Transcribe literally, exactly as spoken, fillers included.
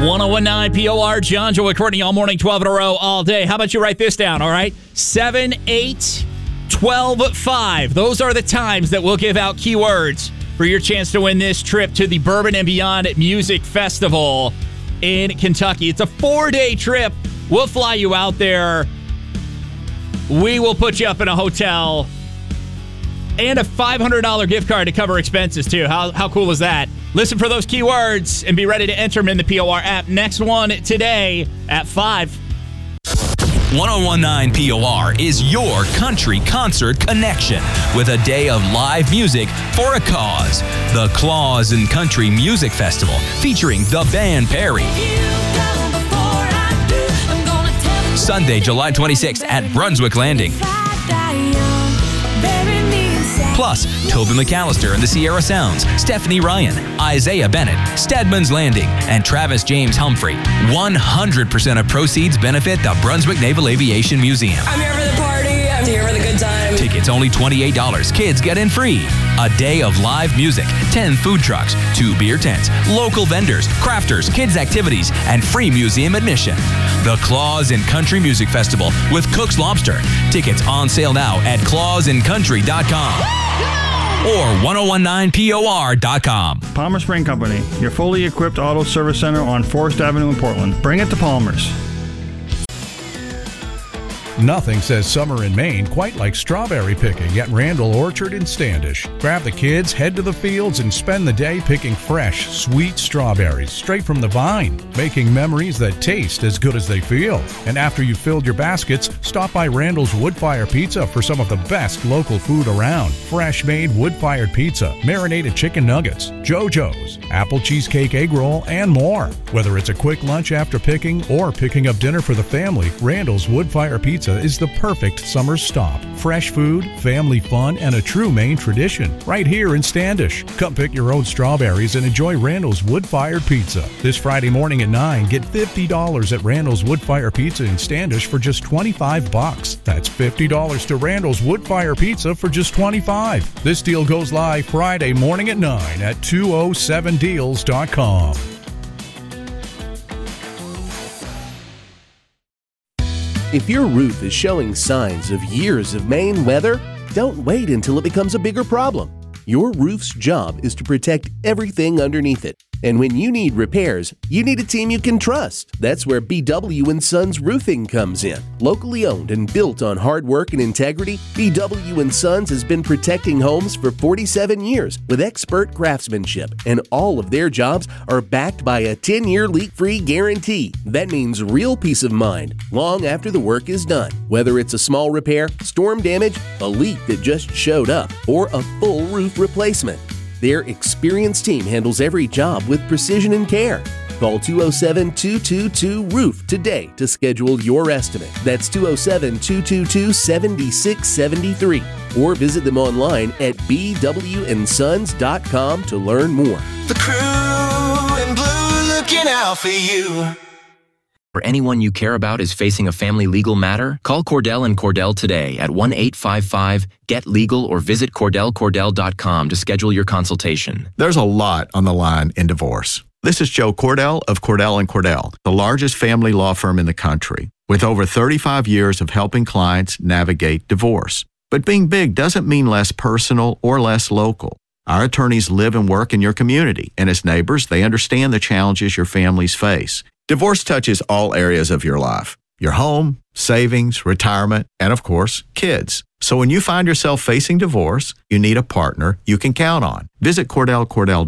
one oh one nine P O R, John, Joey, Courtney, all morning, twelve in a row, all day. How about you write this down, all right? seven, eight, twelve, five. Those are the times that we'll give out keywords for your chance to win this trip to the Bourbon and Beyond Music Festival in Kentucky. It's a four-day trip. We'll fly you out there. We will put you up in a hotel and a five hundred dollars gift card to cover expenses, too. How, how cool is that? Listen for those keywords and be ready to enter them in the P O R app. Next one today at five. one oh one nine P O R is your country concert connection with a day of live music for a cause. The Claus and Country Music Festival featuring the band Perry. Sunday, July twenty-sixth at Brunswick Landing. Plus, Toby McAllister and the Sierra Sounds, Stephanie Ryan, Isaiah Bennett, Stedman's Landing, and Travis James Humphrey. one hundred percent of proceeds benefit the Brunswick Naval Aviation Museum. I'm here for the party. I'm here for the good time. Tickets only twenty-eight dollars. Kids get in free. A day of live music, ten food trucks, two beer tents, local vendors, crafters, kids activities, and free museum admission. The Claus and Country Music Festival with Cook's Lobster. Tickets on sale now at claus and country dot com. Or ten nineteen P O R dot com. Palmer Spring Company, your fully equipped auto service center on Forest Avenue in Portland. Bring it to Palmer's. Nothing says summer in Maine quite like strawberry picking at Randall Orchard in Standish. Grab the kids, head to the fields, and spend the day picking fresh, sweet strawberries straight from the vine, making memories that taste as good as they feel. And after you've filled your baskets, stop by Randall's Wood-Fire Pizza for some of the best local food around. Fresh-made wood-fired pizza, marinated chicken nuggets, JoJo's, apple cheesecake egg roll, and more. Whether it's a quick lunch after picking or picking up dinner for the family, Randall's Wood-Fire Pizza is the perfect summer stop. Fresh food, family fun, and a true Maine tradition right here in Standish. Come pick your own strawberries and enjoy Randall's Wood-Fired Pizza. This Friday morning at nine, get fifty dollars at Randall's Wood-Fire Pizza in Standish for just twenty-five bucks. That's fifty dollars to Randall's Wood-Fire Pizza for just twenty-five dollars. This deal goes live Friday morning at nine at two oh seven deals dot com. If your roof is showing signs of years of Maine weather, don't wait until it becomes a bigger problem. Your roof's job is to protect everything underneath it. And when you need repairs, you need a team you can trust. That's where B W and Sons Roofing comes in. Locally owned and built on hard work and integrity, B W and Sons has been protecting homes for forty-seven years with expert craftsmanship, and all of their jobs are backed by a ten-year leak-free guarantee. That means real peace of mind long after the work is done. Whether it's a small repair, storm damage, a leak that just showed up, or a full roof replacement, their experienced team handles every job with precision and care. Call two oh seven, two two two, roof today to schedule your estimate. That's two oh seven, two two two, seven six seven three. Or visit them online at b w and sons dot com to learn more. The crew in blue looking out for you. For anyone you care about is facing a family legal matter, call Cordell and Cordell today at one eight five five, get legal or visit cordell cordell dot com to schedule your consultation. There's a lot on the line in divorce. This is Joe Cordell of Cordell and Cordell, the largest family law firm in the country, with over thirty-five years of helping clients navigate divorce. But being big doesn't mean less personal or less local. Our attorneys live and work in your community, and as neighbors, they understand the challenges your families face. Divorce touches all areas of your life: your home, savings, retirement, and of course, kids. So when you find yourself facing divorce, you need a partner you can count on. Visit Cordell Cordell